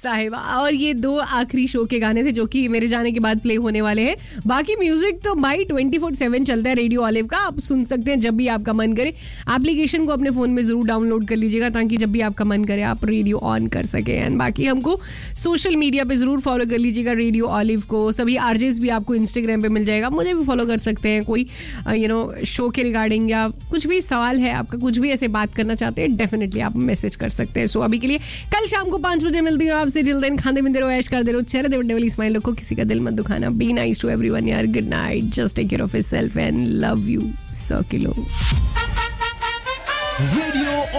साहिबा। और ये 2 आखिरी शो के गाने थे जो कि मेरे जाने के बाद प्ले होने वाले हैं। बाकी म्यूजिक तो भाई 24/7 चलता है रेडियो ऑलिव का, आप सुन सकते हैं जब भी आपका मन करे। एप्लीकेशन को अपने फोन में जरूर डाउनलोड कर लीजिएगा ताकि जब भी आपका मन करे आप रेडियो ऑन कर सके। एंड बाकी हमको सोशल मीडिया पे जरूर फॉलो कर लीजिएगा रेडियो ऑलिव को। सभी आरजेस भी आपको इंस्टाग्राम पे मिल जाएगा, मुझे भी फॉलो कर सकते हैं। कोई शो के रिगार्डिंग या कुछ भी सवाल है आपका, कुछ भी ऐसे बात करना चाहते हैं, डेफिनेटली आप मैसेज कर सकते हैं। सो अभी के लिए कल शाम को 5 बजे मिलती हूँ आपसे। टिल देन खाने पीते रहो, ऐश करते रहो, चेहरे बड़े वाली स्माइल रखो, किसी का दिल मत दुखाना। बी नाइस टू एवरीवन यार, good night, just take care of yourself and love you 100 kilo. Radio